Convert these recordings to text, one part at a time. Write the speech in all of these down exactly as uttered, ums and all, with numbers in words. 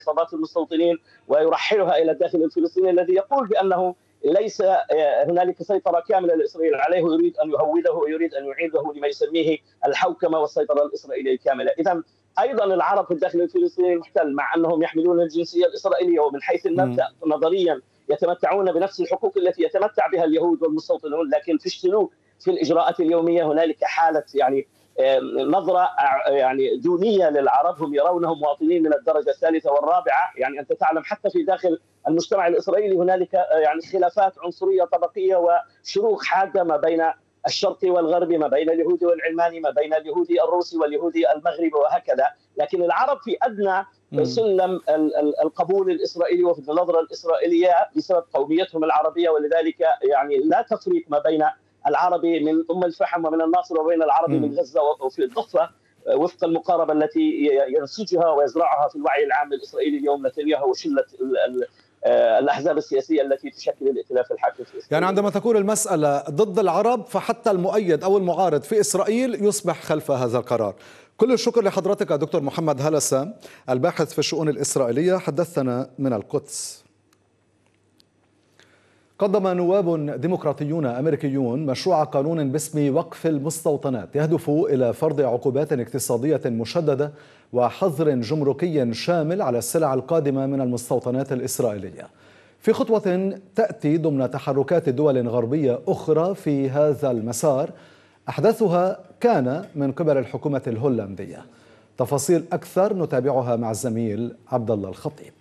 عصابات المستوطنين ويرحلها إلى الداخل الفلسطيني الذي يقول بأنه ليس هنالك سيطرة كاملة لإسرائيل عليه، ويريد أن يهوده ويريد أن يعيده لما يسميه الحوكمة والسيطرة الإسرائيلية الكاملة. إذا أيضا العرب في الداخل الفلسطيني المحتل مع أنهم يحملون الجنسية الإسرائيلية ومن حيث المبدأ نظريا يتمتعون بنفس الحقوق التي يتمتع بها اليهود والمستوطنون، لكن في السلوك في الإجراءات اليومية هنالك حالة يعني نظرة يعني دونية للعرب، هم يرونهم مواطنين من الدرجة الثالثة والرابعة. يعني أنت تعلم حتى في داخل المجتمع الإسرائيلي هنالك يعني خلافات عنصرية طبقية وشروخ حادة ما بين الشرقي والغربي، ما بين اليهودي والعلماني، ما بين اليهودي الروسي واليهودي المغربي وهكذا. لكن العرب في أدنى سلم القبول الإسرائيلي وفي النظرة الإسرائيلية بسبب قوميتهم العربية، ولذلك يعني لا تفريق ما بين العربي من أم الفحم ومن الناصر وبين العربي من غزة وفي الضفة، وفق المقاربة التي ينسجها ويزرعها في الوعي العام الإسرائيلي اليوم نتنياهو وشلة الأحزاب السياسية التي تشكل الائتلاف الحاكم في إسرائيل. يعني عندما تكون المسألة ضد العرب فحتى المؤيد أو المعارض في إسرائيل يصبح خلف هذا القرار. كل الشكر لحضرتك دكتور محمد هلسة الباحث في الشؤون الإسرائيلية، حدثنا من القدس. قدم نواب ديمقراطيون أمريكيون مشروع قانون باسم وقف المستوطنات يهدف إلى فرض عقوبات اقتصادية مشددة وحظر جمركي شامل على السلع القادمة من المستوطنات الإسرائيلية، في خطوة تأتي ضمن تحركات دول غربية أخرى في هذا المسار أحدثها كان من قبل الحكومة الهولندية. تفاصيل أكثر نتابعها مع الزميل عبد الله الخطيب.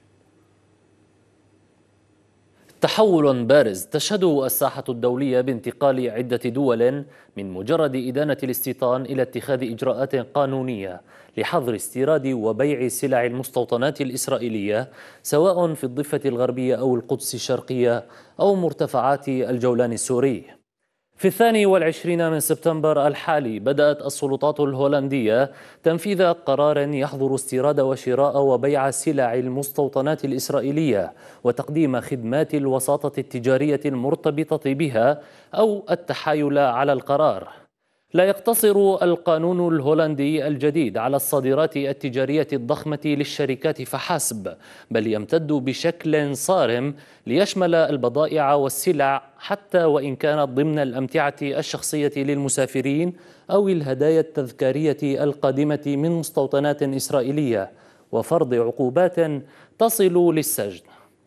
تحول بارز تشهده الساحة الدولية بانتقال عدة دول من مجرد إدانة الاستيطان إلى اتخاذ إجراءات قانونية لحظر استيراد وبيع سلع المستوطنات الإسرائيلية سواء في الضفة الغربية أو القدس الشرقية أو مرتفعات الجولان السوري. في الثاني والعشرين من سبتمبر الحالي بدأت السلطات الهولندية تنفيذ قرار يحظر استيراد وشراء وبيع سلع المستوطنات الإسرائيلية وتقديم خدمات الوساطة التجارية المرتبطة بها أو التحايل على القرار. لا يقتصر القانون الهولندي الجديد على الصادرات التجارية الضخمة للشركات فحسب، بل يمتد بشكل صارم ليشمل البضائع والسلع حتى وإن كانت ضمن الأمتعة الشخصية للمسافرين أو الهدايا التذكارية القادمة من مستوطنات إسرائيلية، وفرض عقوبات تصل للسجن.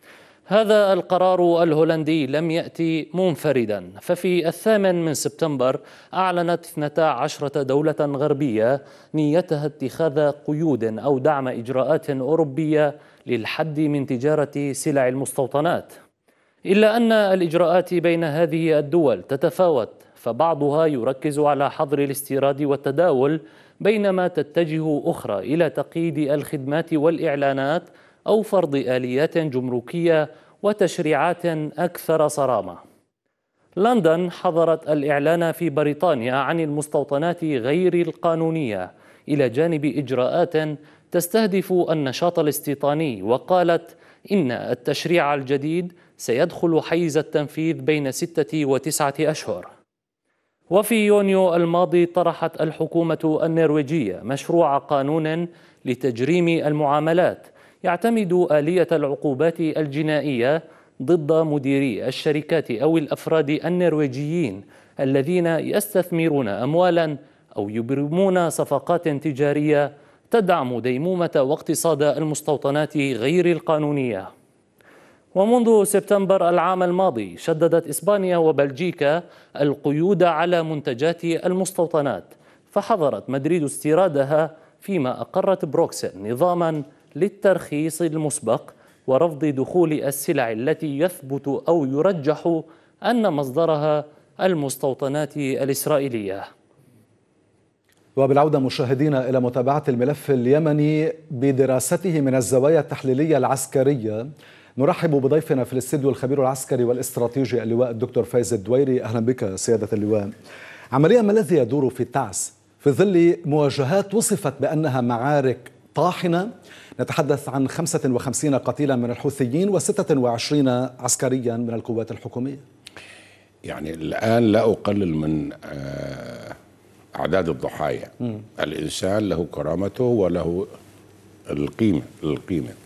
هذا القرار الهولندي لم يأتي منفردا، ففي الثامن من سبتمبر أعلنت اثنتا عشرة دولة غربية نيتها اتخاذ قيود أو دعم إجراءات أوروبية للحد من تجارة سلع المستوطنات، إلا أن الإجراءات بين هذه الدول تتفاوت، فبعضها يركز على حظر الاستيراد والتداول بينما تتجه أخرى إلى تقييد الخدمات والإعلانات أو فرض آليات جمركية وتشريعات أكثر صرامة. لندن حظرت الإعلان في بريطانيا عن المستوطنات غير القانونية إلى جانب إجراءات تستهدف النشاط الاستيطاني، وقالت إن التشريع الجديد سيدخل حيز التنفيذ بين ستة وتسعة أشهر. وفي يونيو الماضي طرحت الحكومة النرويجية مشروع قانون لتجريم المعاملات يعتمد آلية العقوبات الجنائية ضد مديري الشركات أو الأفراد النرويجيين الذين يستثمرون أموالا أو يبرمون صفقات تجارية تدعم ديمومة واقتصاد المستوطنات غير القانونية. ومنذ سبتمبر العام الماضي شددت إسبانيا وبلجيكا القيود على منتجات المستوطنات، فحظرت مدريد استيرادها، فيما أقرت بروكسل نظاما للترخيص المسبق ورفض دخول السلع التي يثبت أو يرجح أن مصدرها المستوطنات الإسرائيلية. وبالعودة مشاهدينا إلى متابعة الملف اليمني بدراسته من الزوايا التحليلية العسكرية، نرحب بضيفنا في الاستديو الخبير العسكري والاستراتيجي اللواء الدكتور فايز الدويري. أهلا بك سيادة اللواء. عمليا ما الذي يدور في تعز في ظل مواجهات وصفت بأنها معارك طاحنة؟ نتحدث عن خمسة وخمسين قتيلا من الحوثيين وستة وعشرين عسكريا من القوات الحكومية. يعني الآن لا أقلل من أعداد الضحايا. م. الإنسان له كرامته وله القيمة القيمة